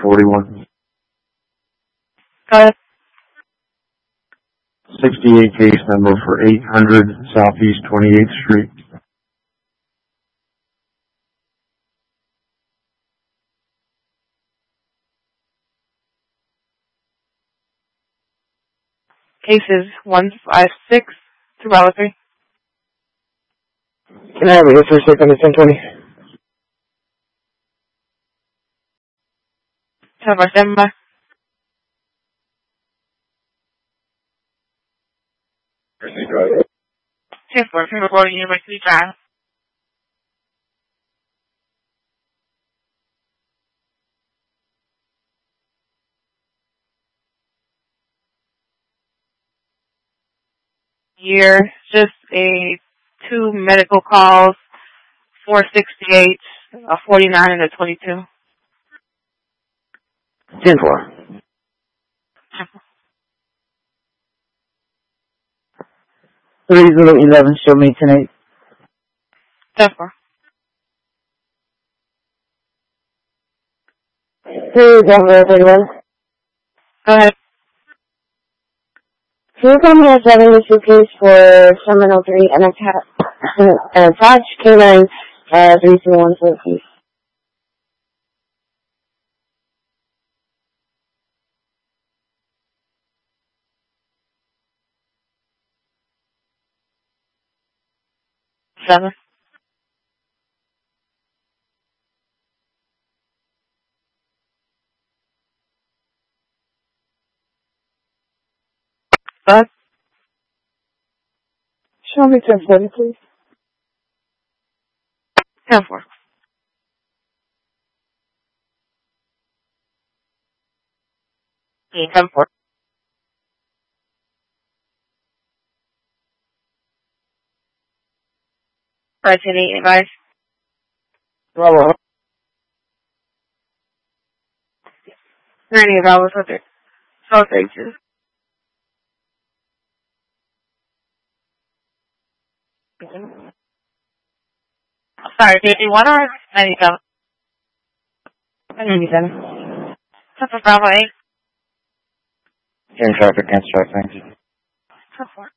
41. Go ahead. 68 case number for 800 Southeast 28th Street. Cases 156 to Bravo 3. Can I have it for a second to 1020? 10-4, stand by. Drive. 10-4, Singapore University Drive. Year, just a 2 medical calls, 468, a 49, and a 22. 10-4. Three Zulu 11, show me tonight. 10-4. 3 Denver 31. Go ahead. Can you tell me a 70 suitcase for Terminal 3 and attach K9 3214, please? Seven. Go ahead. Show me 1040, please. 10-4. 10-4. President advice. Bravo. 90 dollars with it. Sausages. Sorry, 51 or 97? 97. That's a Bravo 8. In traffic, can't start, thank you. 10-4.